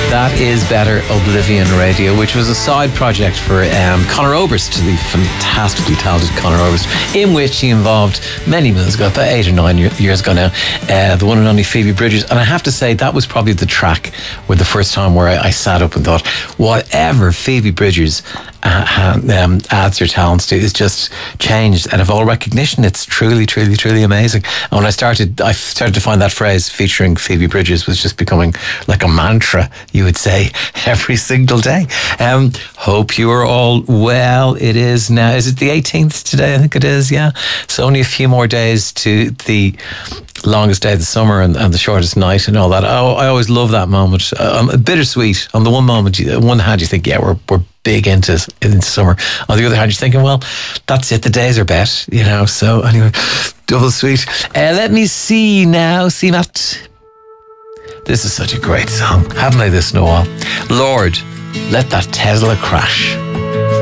That is Better Oblivion Radio, which was a side project for Conor Oberst, the fantastically talented Conor Oberst, in which he involved many moons ago, about 8 or 9 years ago now, the one and only Phoebe Bridgers. And I have to say, that was probably the track where the first time where I sat up and thought, whatever Phoebe Bridgers adds her talents to is just changed. And of all recognition, it's truly, truly, truly amazing. And when I started to find that phrase featuring Phoebe Bridgers was just becoming like a mantra, you would say, every single day. Hope you are all well. It is now, is it the 18th today? I think it is, yeah. So only a few more days to the longest day of the summer and the shortest night and all that. Oh, I always love that moment. Bittersweet. On the one moment, on one hand, you think, yeah, we're big into summer. On the other hand, you're thinking, well, that's it. The days are bet, you know. So anyway, double sweet. Let me see now. See, Matt. This is such a great song. Haven't I this in a while? Lord, let that Tesla crash.